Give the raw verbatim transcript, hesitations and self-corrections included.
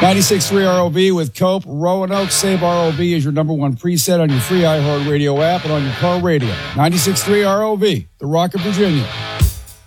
ninety-six point three R O V with Cope. Roanoke, save R O V as your number one preset on your free iHeartRadio app and on your car radio. ninety-six point three R O V, the Rock of Virginia.